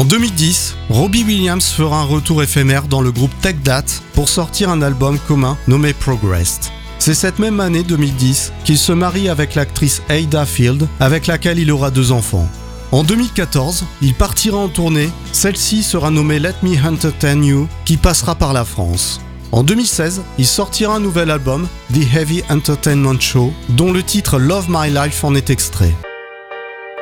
En 2010, Robbie Williams fera un retour éphémère dans le groupe Take That pour sortir un album commun nommé Progressed. C'est cette même année 2010 qu'il se marie avec l'actrice Ada Field, avec laquelle il aura 2 enfants. En 2014, il partira en tournée, celle-ci sera nommée Let Me Entertain You, qui passera par la France. En 2016, il sortira un nouvel album, The Heavy Entertainment Show, dont le titre Love My Life en est extrait.